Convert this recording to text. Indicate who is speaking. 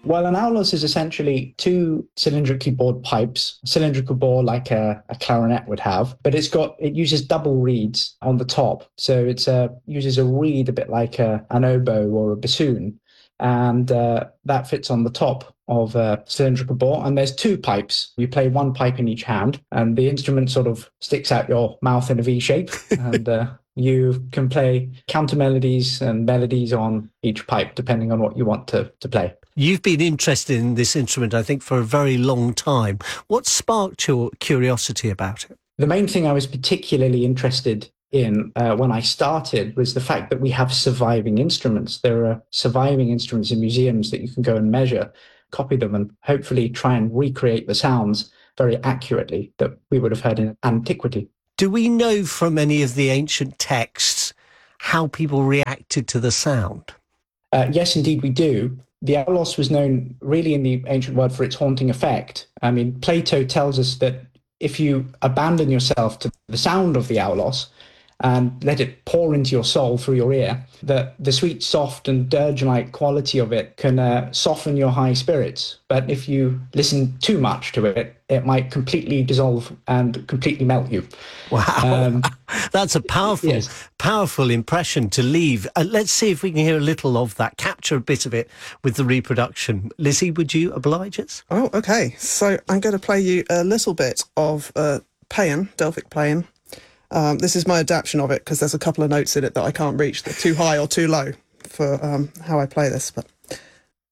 Speaker 1: Well, an aulos is essentially two cylindrically bored pipes, cylindrical bore like a clarinet would have, but it uses double reeds on the top. So uses a reed a bit like an oboe or a bassoon, and that fits on the top of a cylindrical bore. And there's two pipes. You play one pipe in each hand, and the instrument sort of sticks out your mouth in a V shape, and you can play counter melodies and melodies on each pipe depending on what you want to play.
Speaker 2: You've been interested in this instrument, I think, for a very long time. What sparked your curiosity about it?
Speaker 1: The main thing I was particularly interested in when I started was the fact that we have surviving instruments. There are surviving instruments in museums that you can go and measure, copy them, and hopefully try and recreate the sounds very accurately that we would have heard in antiquity.
Speaker 2: Do we know from any of the ancient texts how people reacted to the sound?
Speaker 1: Yes, indeed, we do. The aulos was known really in the ancient world for its haunting effect. I mean, Plato tells us that if you abandon yourself to the sound of the aulos and let it pour into your soul through your ear, that the sweet, soft and dirge-like quality of it can soften your high spirits. But if you listen too much to it, it might completely dissolve and completely melt you.
Speaker 2: Wow, that's a powerful,
Speaker 1: yes.
Speaker 2: powerful impression to leave. Let's see if we can hear a little of that, capture a bit of it with the reproduction. Lizzie, would you oblige us?
Speaker 3: Oh, okay. So I'm going to play you a little bit of Paean, Delphic Paean. This is my adaptation of it because there's a couple of notes in it that I can't reach. They're too high or too low for how I play this, but...